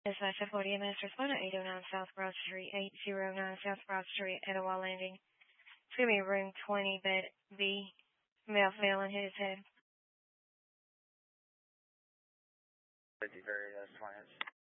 Dispatch 40 MS, respond to 809 South Broad Street, 809 South Broad Street, Etowah Landing. It's going to be room 20, bed B. Male fell and hit his head. 50 various plans.